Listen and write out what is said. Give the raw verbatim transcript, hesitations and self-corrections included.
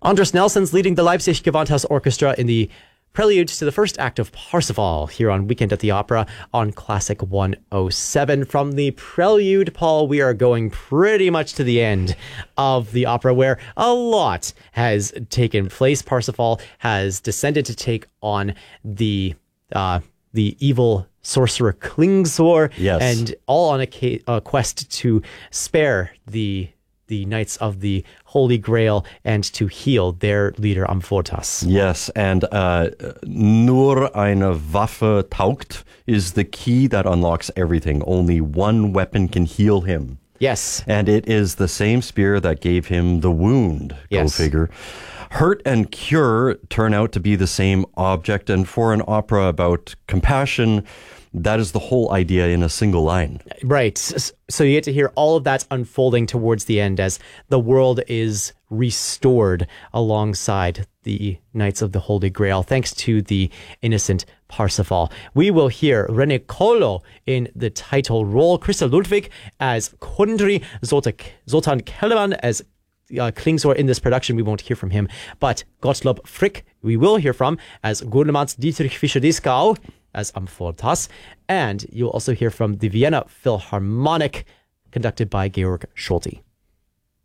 Andres Nelson's leading the Leipzig Gewandhaus Orchestra in the prelude to the first act of Parsifal here on Weekend at the Opera on Classic one oh seven. From the prelude, Paul, we are going pretty much to the end of the opera where a lot has taken place. Parsifal has descended to take on the uh, the evil sorcerer Klingsor, yes. and all on a, ca- a quest to spare the the Knights of the Holy Grail and to heal their leader Amfortas. Yes, and uh, nur eine Waffe taugt is the key that unlocks everything. Only one weapon can heal him. Yes. And it is the same spear that gave him the wound. Yes. Go figure. Hurt and cure turn out to be the same object, and for an opera about compassion, that is the whole idea in a single line. Right. So you get to hear all of that unfolding towards the end as the world is restored alongside the Knights of the Holy Grail, thanks to the innocent Parsifal. We will hear René Kolo in the title role, Christa Ludwig as Kundry, Zoltan Kellerman as uh, Klingsor in this production. We won't hear from him, but Gottlob Frick we will hear from as Gurnemanns Dietrich Fischer-Dieskau as Amfortas, and you'll also hear from the Vienna Philharmonic, conducted by Georg Scholti.